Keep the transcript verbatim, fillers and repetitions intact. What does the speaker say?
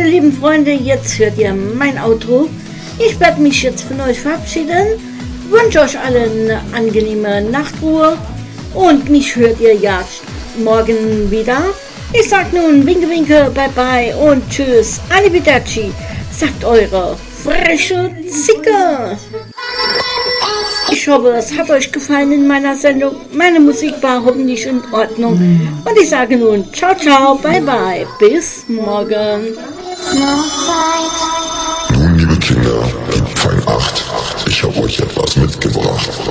Meine lieben Freunde, jetzt hört ihr mein Outro. Ich werde mich jetzt von euch verabschieden, wünsche euch allen eine angenehme Nachtruhe und mich hört ihr ja morgen wieder. Ich sag nun winke winke, bye bye und tschüss, arrivederci, sagt eure freche Zicke. Ich hoffe, es hat euch gefallen in meiner Sendung. Meine Musik war hoffentlich in Ordnung. Und ich sage nun ciao, ciao, bye, bye. Bis morgen. Nun, liebe Kinder, gebt fein Acht. Ich habe euch etwas mitgebracht.